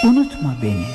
Unutma beni.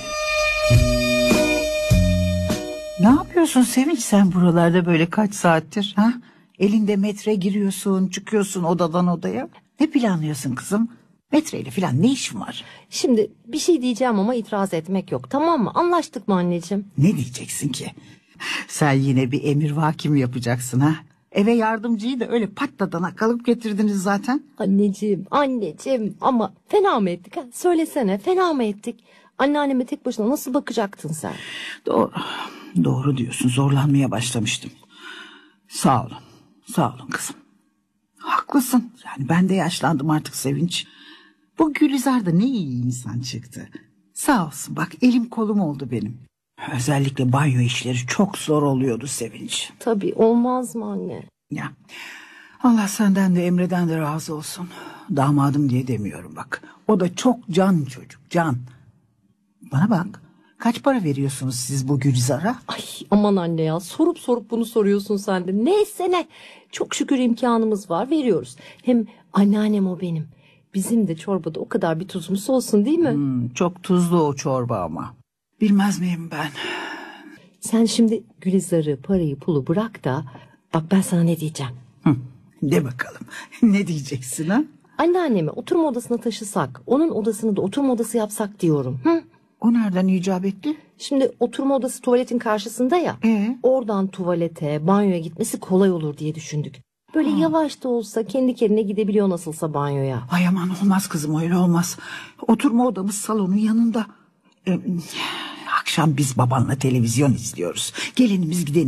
Ne yapıyorsun Sevinç sen buralarda böyle kaç saattir? Ha? Elinde metre giriyorsun, çıkıyorsun odadan odaya. Ne planlıyorsun kızım? Metreyle falan ne işin var? Şimdi bir şey diyeceğim ama itiraz etmek yok, tamam mı? Anlaştık mı anneciğim? Ne diyeceksin ki? Sen yine bir emrivaki mi yapacaksın ha? Eve yardımcıyı da öyle patladana kalıp getirdiniz zaten. Anneciğim ama fena mı ettik ha? Söylesene, fena mı ettik? Anneanneme tek başına nasıl bakacaktın sen? Doğru diyorsun, zorlanmaya başlamıştım. Sağ olun, sağ olun kızım. Haklısın, yani ben de yaşlandım artık Sevinç. Bu Gülizar da ne iyi insan çıktı. Sağ olsun bak, elim kolum oldu benim. Özellikle banyo işleri çok zor oluyordu Sevinç. Tabii, olmaz mı anne? Ya Allah senden de Emre'den de razı olsun. Damadım diye demiyorum bak. O da çok can çocuk, can. Bana bak, kaç para veriyorsunuz siz bu Gülizar'a? Ay aman anne ya, sorup bunu soruyorsun sen de. Neyse ne, çok şükür imkanımız var, veriyoruz. Hem anneannem o benim. Bizim de çorbada o kadar bir tuzumuz olsun değil mi? Çok tuzlu o çorba ama. Bilmez miyim ben? Sen şimdi Gülizar'ı, parayı, pulu bırak da bak ben sana ne diyeceğim. De bakalım, ne diyeceksin ha? Anneannemi oturma odasına taşısak, onun odasını da oturma odası yapsak diyorum. Hı? O nereden icap etti? Şimdi oturma odası tuvaletin karşısında ya. Oradan tuvalete, banyoya gitmesi kolay olur diye düşündük. Böyle yavaş da olsa kendi kendine gidebiliyor nasılsa banyoya. Ay aman olmaz kızım, öyle olmaz. Oturma odamız salonun yanında. Akşam biz babanla televizyon izliyoruz. Gelinimiz gidelim.